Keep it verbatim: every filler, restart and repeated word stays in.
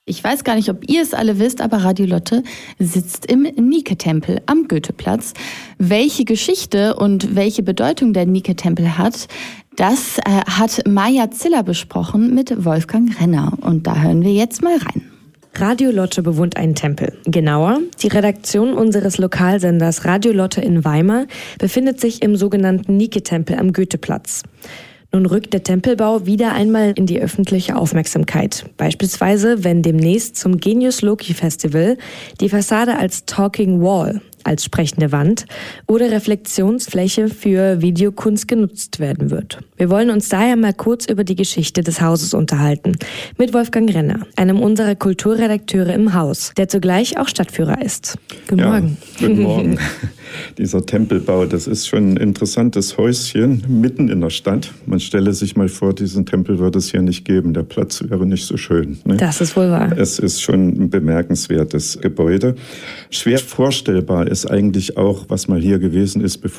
Ich weiß gar nicht, ob ihr es alle wisst, aber Radio Lotte sitzt im Nike-Tempel am Goetheplatz. Welche Geschichte und welche Bedeutung der Nike-Tempel hat, das äh, hat Maja Ziller besprochen mit Wolfgang Renner. Und da hören wir jetzt mal rein. Radio Lotte bewohnt einen Tempel. Genauer, die Redaktion unseres Lokalsenders Radio Lotte in Weimar befindet sich im sogenannten Nike-Tempel am Goetheplatz. Nun rückt der Tempelbau wieder einmal in die öffentliche Aufmerksamkeit. Beispielsweise, wenn demnächst zum Genius Loci Festival die Fassade als Talking Wall, als sprechende Wand oder Reflexionsfläche für Videokunst genutzt werden wird. Wir wollen uns daher mal kurz über die Geschichte des Hauses unterhalten. Mit Wolfgang Renner, einem unserer Kulturredakteure im Haus, der zugleich auch Stadtführer ist. Guten ja, Morgen. Guten Morgen. Dieser Tempelbau, das ist schon ein interessantes Häuschen mitten in der Stadt. Man stelle sich mal vor, diesen Tempel würde es hier nicht geben. Der Platz wäre nicht so schön. Ne? Das ist wohl wahr. Es ist schon ein bemerkenswertes Gebäude. Schwer vorstellbar ist eigentlich auch, was mal hier gewesen ist, bevor